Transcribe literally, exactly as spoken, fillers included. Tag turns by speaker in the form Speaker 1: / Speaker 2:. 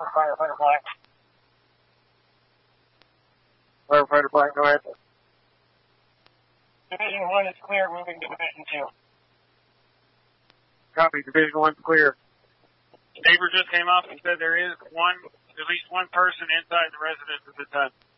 Speaker 1: Firefighter Black. Firefighter Black, go ahead. Division one is clear, moving to Division two. Copy, Division one's clear.
Speaker 2: Neighbor just came up and said there is one, at least one person inside the residence at the time.